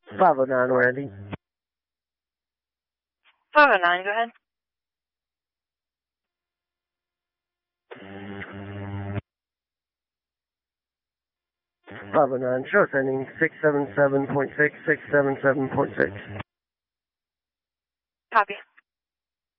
509, Randy. 509, go ahead. Show sending 677.6, 677.6. Copy.